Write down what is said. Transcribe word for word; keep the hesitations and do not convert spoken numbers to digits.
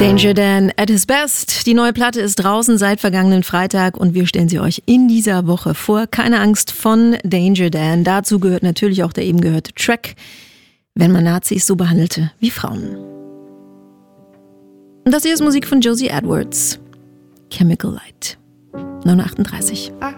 Danger Dan at his best. Die neue Platte ist draußen seit vergangenen Freitag und wir stellen sie euch in dieser Woche vor. Keine Angst von Danger Dan. Dazu gehört natürlich auch der eben gehörte Track, wenn man Nazis so behandelte wie Frauen. Und das hier ist Musik von Josie Edwards. Chemical Light. neun Uhr achtunddreißig.